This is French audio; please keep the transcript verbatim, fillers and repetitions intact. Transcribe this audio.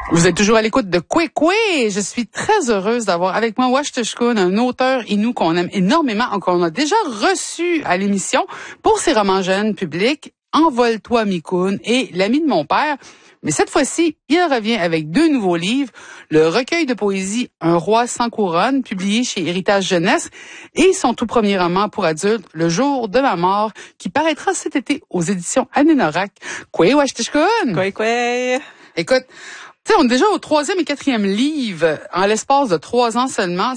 Vous êtes toujours à l'écoute de Kwe Kwe. Je suis très heureuse d'avoir avec moi Ouashteshkun, un auteur inou qu'on aime énormément, qu'on a déjà reçu à l'émission pour ses romans jeunes publics, Envole-toi Mikoun et L'ami de mon père. Mais cette fois-ci, il revient avec deux nouveaux livres, le recueil de poésie Un roi sans couronne, publié chez Héritage Jeunesse, et son tout premier roman pour adultes, Le jour de ma mort, qui paraîtra cet été aux éditions Annénorak. Kwe Ouashteshkun. Kwe Kwe. Écoute, tu sais, on est déjà au troisième et quatrième livre en l'espace de trois ans seulement.